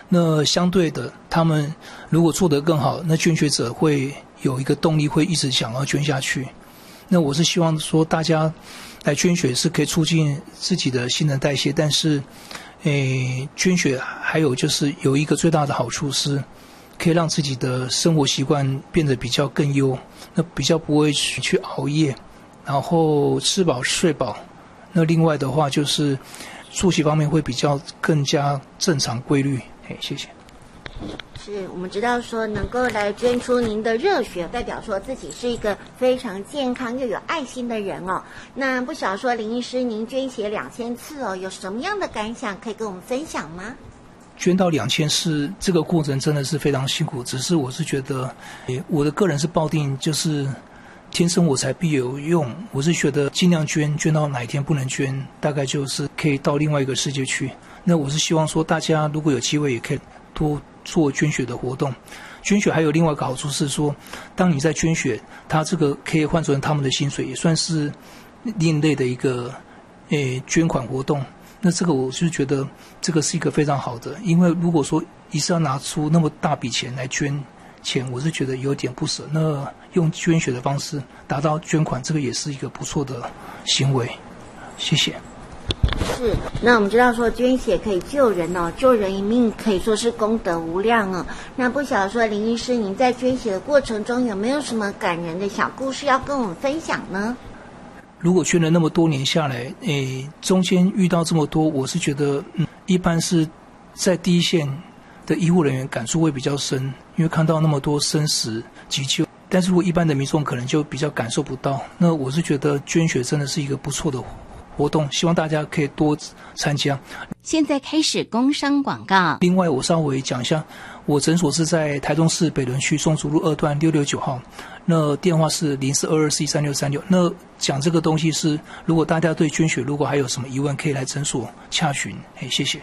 那相对的，他们如果做得更好，那捐血者会有一个动力，会一直想要捐下去。那我是希望说，大家来捐血是可以促进自己的新陈代谢，但是，捐血还有就是有一个最大的好处是，可以让自己的生活习惯变得比较更优，那比较不会去熬夜，然后吃饱睡饱。那另外的话就是作息方面会比较更加正常规律。谢谢。 是我们知道说能够来捐出您的热血，代表说自己是一个非常健康又有爱心的人哦。那不晓得说林医师您捐血2000次哦，有什么样的感想可以跟我们分享吗？ 捐到2000次这个过程真的是非常辛苦，只是我是觉得我的个人是抱定就是天生我材必有用，我是觉得尽量捐到哪一天不能捐，大概就是可以到另外一个世界去。那我是希望说大家如果有机会也可以多做捐血的活动。捐血还有另外一个好处是说，当你在捐血，它这个可以换成他们的薪水，也算是另类的一个捐款活动。那这个我是觉得这个是一个非常好的，因为如果说一次要拿出那么大笔钱来捐钱，我是觉得有点不舍。那用捐血的方式达到捐款，这个也是一个不错的行为。谢谢。 是，那我们知道说捐血可以救人哦，救人一命可以说是功德无量哦。那不晓得说林医师您在捐血的过程中有没有什么感人的小故事要跟我们分享呢？ 如果捐了那么多年下来，中间遇到这么多，我是觉得一般是在第一线的医护人员感触会比较深，因为看到那么多生死急救。但是如果一般的民众可能就比较感受不到。那我是觉得捐血真的是一个不错的活动，希望大家可以多参加。 现在开始工商广告。 另外我稍微讲一下，我诊所是在台中市北仑区松竹路2段669号，那电话是0422413636。那讲这个东西是，如果大家对捐血如果还有什么疑问，可以来诊所洽询。谢谢。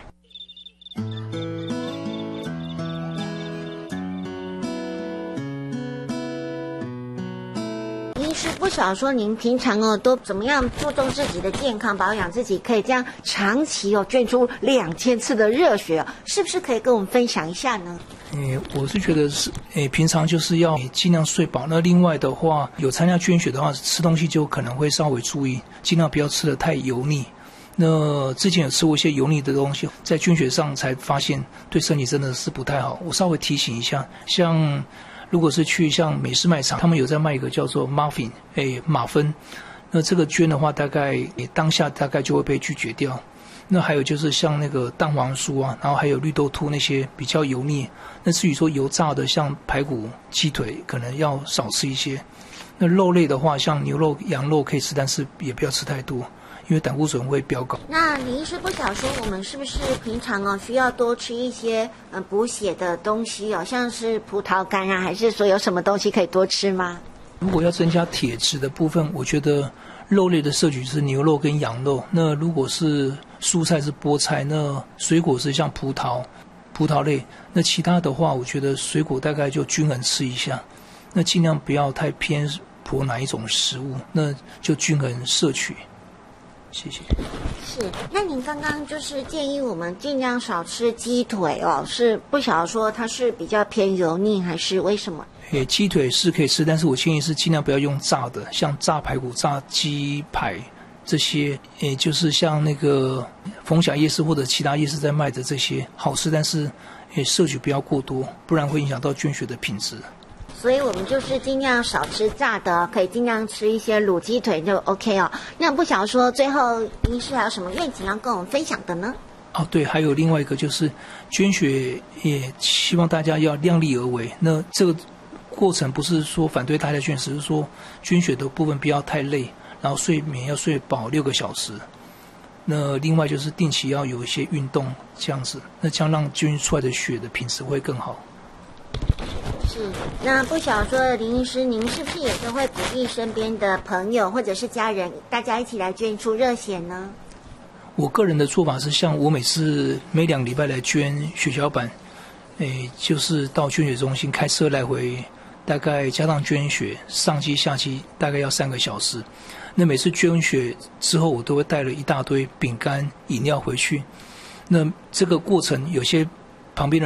不晓得说您平常都怎么样注重自己的健康保养，自己可以这样长期捐出2000次的热血是不是可以跟我们分享一下呢？ 我是觉得是平常就是要尽量睡饱。那另外的话，有参加捐血的话，吃东西就可能会稍微注意，尽量不要吃得太油腻。那之前有吃过一些油腻的东西，在捐血上才发现对身体真的是不太好。我稍微提醒一下，像如果是去像美式卖场，他们有在卖一个叫做 muffin 马芬，那这个捐的话大概当下大概就会被拒绝掉。那还有就是像那个蛋黄酥啊，然后还有绿豆兔那些比较油腻。那至于说油炸的像排骨鸡腿可能要少吃一些。那肉类的话像牛肉羊肉可以吃，但是也不要吃太多，因为胆固醇会飙高。 那林医师不晓得说我们是不是平常需要多吃一些补血的东西像是葡萄干啊，还是说有什么东西可以多吃吗？ 如果要增加铁质的部分，我觉得肉类的摄取是牛肉跟羊肉。那如果是蔬菜是菠菜，那水果是像葡萄类。那其他的话，我觉得水果大概就均衡吃一下。那尽量不要太偏颇哪一种食物，那就均衡摄取。谢谢。 是，那您刚刚就是建议我们尽量少吃鸡腿是不晓得说它是比较偏油腻还是为什么？ 鸡腿是可以吃，但是我建议是尽量不要用炸的，像炸排骨、炸鸡排这些，就是像那个逢甲夜市或者其他夜市在卖的这些好吃，但是摄取不要过多，不然会影响到捐血的品质。 所以我们就是尽量少吃炸的，可以尽量吃一些卤鸡腿就 OK 哦。那不晓得说最后医师还有什么愿景要跟我们分享的呢？ 对，还有另外一个就是捐血，也希望大家要量力而为。那这个过程不是说反对大家捐血，是说捐血的部分不要太累，然后睡眠要睡饱6个小时。那另外就是定期要有一些运动，这样子，那这样让捐出来的血的品质会更好。 是，那不晓得说林医师，您是不是也都会鼓励身边的朋友或者是家人，大家一起来捐出热血呢？ 我个人的做法是，像我每次每2个礼拜来捐血小板，就是到捐血中心开车来回，大概加上捐血上机下机大概要3个小时。那每次捐血之后，我都会带了一大堆饼干饮料回去。那这个过程有些旁边的